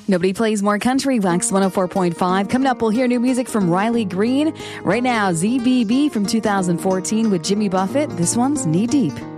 Nobody plays more country. Wax 104.5. Coming up, we'll hear new music from Riley Green. Right now, ZBB from 2014 with Jimmy Buffett. This one's Knee Deep.